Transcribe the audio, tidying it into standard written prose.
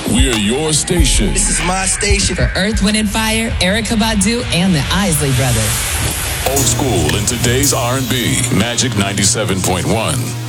We are your station. This is my station. For Earth, Wind & Fire, Erykah Badu, and the Isley Brothers. Old school in today's R&B. Magic 97.1.